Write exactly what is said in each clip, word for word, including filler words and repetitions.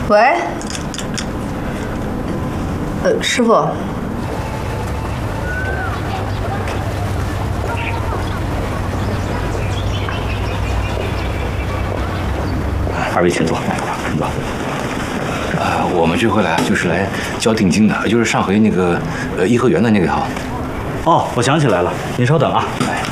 喂，呃，师傅。 二位请坐，请坐。 呃，我们这回来就是来交定金的，就是上回那个呃颐和园的那个套。 哦，我想起来了，您稍等啊。哎。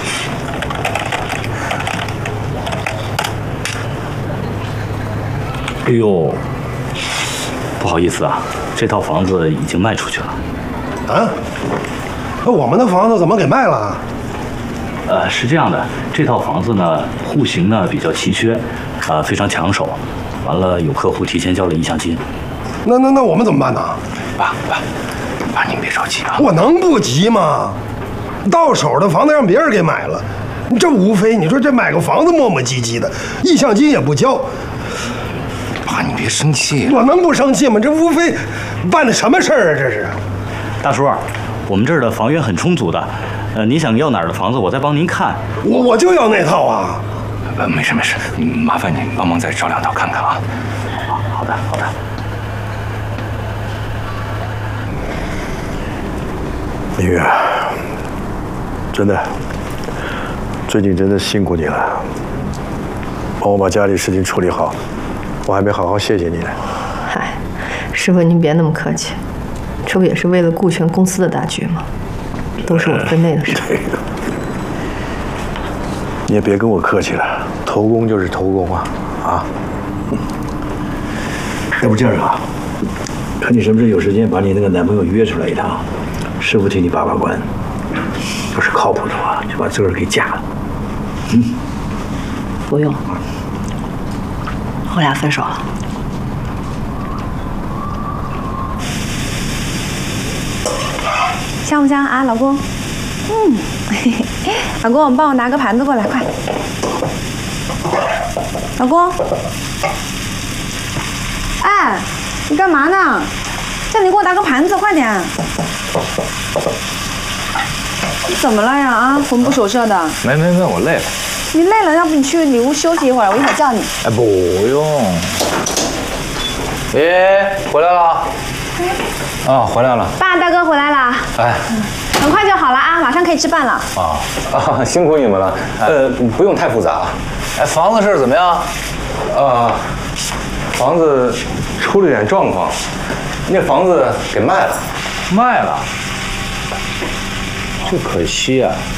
哎呦，不好意思啊，这套房子已经卖出去了。 啊？那我们的房子怎么给卖了？ 呃，是这样的，这套房子呢，户型呢比较奇缺，啊、呃，非常抢手。完了，有客户提前交了意向金。 那那那我们怎么办呢？ 爸爸，爸，您别着急啊。 我能不急吗？到手的房子让别人给买了，这无非你说这买个房子磨磨唧唧的，意向金也不交。 爸，你别生气。 我能不生气吗？这无非办的什么事儿啊？这是。 大叔，我们这儿的房源很充足的。 呃，你想要哪儿的房子，我再帮您看。 我我就要那套啊！ 呃，没事没事，麻烦您帮忙再找两套看看啊。 好的好的。 明月，真的，最近真的辛苦你了，帮我把家里事情处理好，我还没好好谢谢你呢。 嗨，师傅您别那么客气，这不也是为了顾全公司的大局吗？ 都是我分内的事。 你也别跟我客气了，投工就是投工啊，啊！要不这样啊，看你什么时候有时间，把你那个男朋友约出来一趟，师傅替你把把关。要是靠谱的话，就把这个给嫁了。嗯， 不用，我俩分手了。 香不香啊，老公？嗯，嘿嘿，老公，帮我拿个盘子过来，快！老公，哎，你干嘛呢？叫你给我拿个盘子，快点！你怎么了呀？啊，魂不守舍的。 没没没，我累了。 你累了，要不你去里屋休息一会儿，我一会儿叫你。 哎，不用。哎，回来了。 啊，回来了！ 爸，大哥回来了。 哎， 很快就好了啊，马上可以吃饭了。 啊啊，辛苦你们了。呃，不用太复杂。哎，房子事儿怎么样？啊，房子出了点状况，那房子给卖了。卖了？这可惜啊。